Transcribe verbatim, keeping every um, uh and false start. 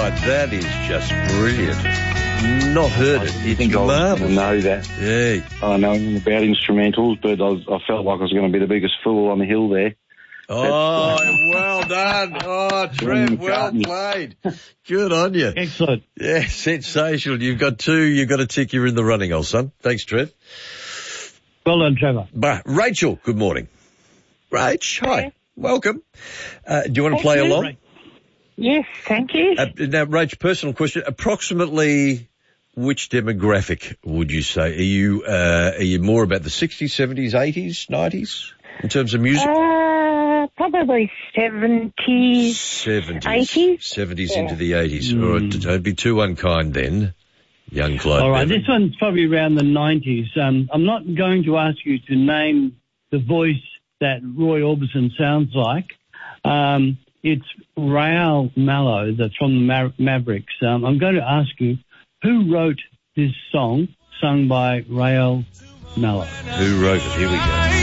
that is just brilliant. Not heard it. I It's think I marvellous. know that. Yeah. I know about instrumentals, but I, was, I felt like I was going to be the biggest fool on the hill there. Oh, well done. Oh, Trev, well played. Good on you. Excellent. Yeah, sensational. You've got two. You've got a tick. You're in the running, old son. Thanks, Trev. Well done, Trevor. But Rachel, good morning. Rach, hi. Hey. Welcome. Uh, do you want to Thank play you. along? Yes, thank you. Uh, now, Rach, personal question. Approximately which demographic would you say? Are you, uh, are you more about the sixties, seventies, eighties, nineties in terms of music? Uh, probably seventies, seventies. eighties. seventies Yeah. into the eighties. Mm. All right, don't be too unkind then, young Clive. All right, Bevan. this one's probably around the nineties. Um, I'm not going to ask you to name the voice that Roy Orbison sounds like. Um, it's Rael Mallow, that's from the Ma- Mavericks. Um, I'm going to ask you, who wrote this song sung by Rael Mallow? Who wrote it? Here we go.